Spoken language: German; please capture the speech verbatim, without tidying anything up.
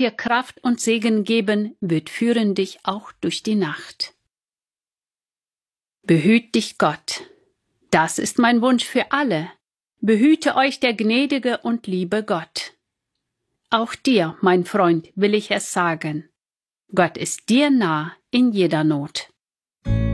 dir Kraft und Segen geben, wird führen dich auch durch die Nacht. Behüt dich Gott. Das ist mein Wunsch für alle. Behüte euch der gnädige und liebe Gott. Auch dir, mein Freund, will ich es sagen. Gott ist dir nah in jeder Not.